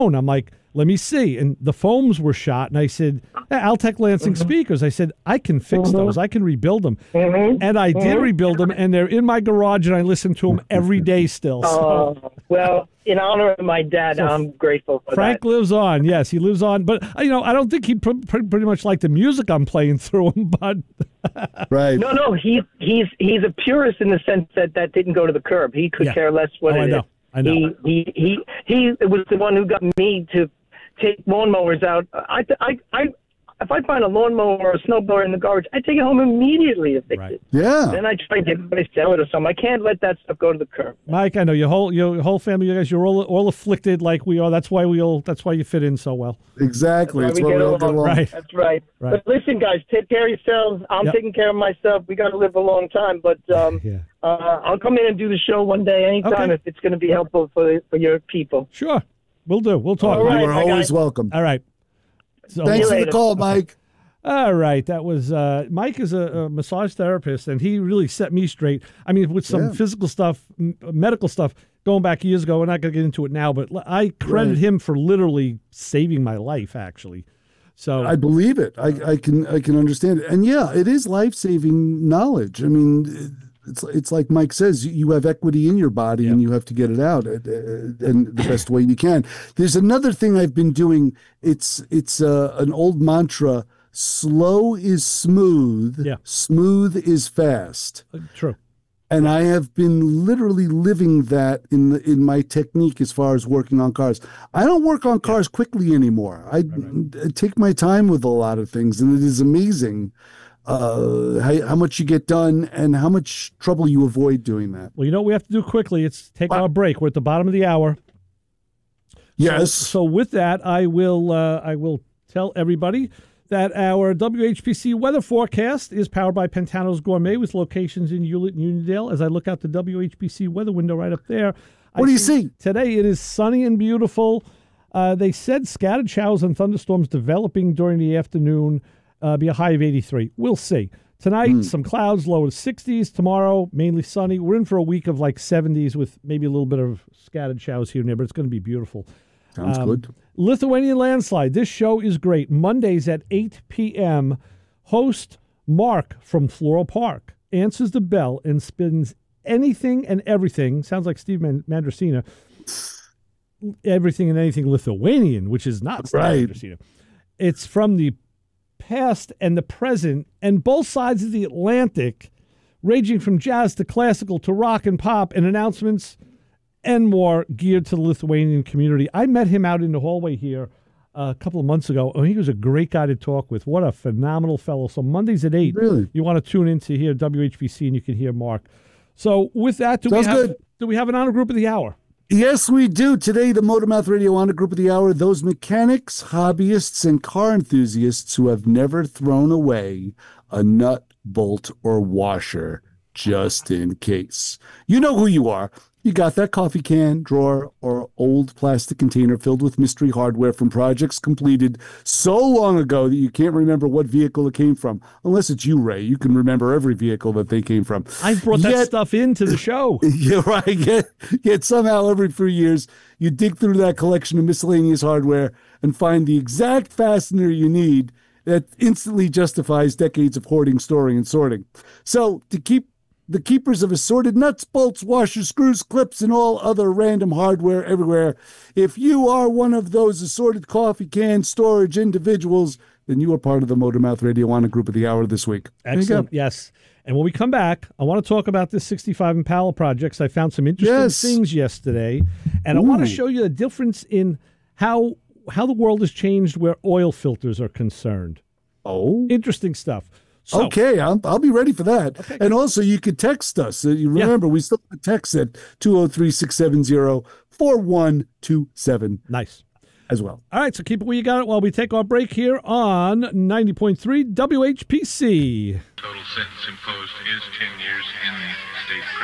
I'm like, let me see. And the foams were shot. And I said, Altec Lansing speakers. I said, I can fix those. I can rebuild them. And I did rebuild them. And they're in my garage. And I listen to them every day still. So. Well, in honor of my dad, I'm grateful for Frank that. lives on. Yes, he lives on. But, I don't think he pretty much like the music I'm playing through him. But right. No, he's a purist in the sense that didn't go to the curb. He could care less what it is. I know. He was the one who got me to take lawnmowers out. If I find a lawnmower or a snowblower in the garbage, I take it home immediately to fix it. Yeah. Then I try to get everybody to sell it or something. I can't let that stuff go to the curb. Mike, I know your whole family, you guys, you're all afflicted like we are. That's why you fit in so well. Exactly. That's why we all get along. Right. That's right. But listen, guys, take care of yourselves. I'm taking care of myself. We got to live a long time, but I'll come in and do the show one day, anytime, if it's going to be helpful for your people. Sure. We'll do. We'll talk. All right, You're always welcome. All right. So, Thanks for the call, Mike. All right. That was Mike is a massage therapist, and he really set me straight. I mean, with some physical stuff, medical stuff, going back years ago. We're not going to get into it now, but I credit him for literally saving my life, actually. So I believe it. I can understand it. And yeah, it is life-saving knowledge. I mean, it's like Mike says, you have equity in your body and you have to get it out and the best way you can. There's another thing I've been doing. It's an old mantra: slow is smooth, smooth is fast. True. And I have been literally living that in my technique as far as working on cars. I don't work on cars quickly anymore. I take my time with a lot of things, and it is amazing how much you get done and how much trouble you avoid doing that. Well, you know what we have to do quickly? It's take our break. We're at the bottom of the hour. Yes. So with that, I will tell everybody that our WHPC weather forecast is powered by Pantano's Gourmet with locations in Hewlett and Uniondale. As I look out the WHPC weather window right up there, what do you see? Today it is sunny and beautiful. They said scattered showers and thunderstorms developing during the afternoon, be a high of 83. We'll see. Tonight, some clouds, low to 60s. Tomorrow, mainly sunny. We're in for a week of like 70s with maybe a little bit of scattered showers here and there, but it's going to be beautiful. Sounds good. Lithuanian landslide. This show is great. Mondays at 8 p.m. Host Mark from Floral Park answers the bell and spins anything and everything. Sounds like Steve Mandracina. Everything and anything Lithuanian, which is not Steve Mandracina. It's from the past and the present and both sides of the Atlantic, ranging from jazz to classical to rock and pop, and announcements and more geared to the Lithuanian community. I met him out in the hallway here a couple of months ago. Oh, he was a great guy to talk with. What a phenomenal fellow. So Mondays at 8, you want to tune in to hear WHBC and you can hear Mark. So with that, do we have an honor group of the hour? Yes, we do. Today, the Motormouth Radio Honor Group of the Hour, those mechanics, hobbyists, and car enthusiasts who have never thrown away a nut, bolt, or washer just in case. You know who you are. You got that coffee can, drawer, or old plastic container filled with mystery hardware from projects completed so long ago that you can't remember what vehicle it came from. Unless it's you, Ray. You can remember every vehicle that they came from. I brought that stuff into the show. Yeah, right. Yet somehow every few years, you dig through that collection of miscellaneous hardware and find the exact fastener you need that instantly justifies decades of hoarding, storing, and sorting. So to keep the keepers of assorted nuts, bolts, washers, screws, clips, and all other random hardware everywhere. If you are one of those assorted coffee can storage individuals, then you are part of the Motormouth Radio Honor Group of the Hour this week. Excellent. Yes. And when we come back, I want to talk about this 65 Impala projects. I found some interesting things yesterday, and I want to show you the difference in how the world has changed where oil filters are concerned. Oh. Interesting stuff. So, okay, I'll be ready for that. Okay. And also, you could text us. You remember, we still have a text at 203-670-4127. Nice. As well. All right, so keep it where you got it while we take our break here on 90.3 WHPC. Total sentence imposed is 10 years in the state prison.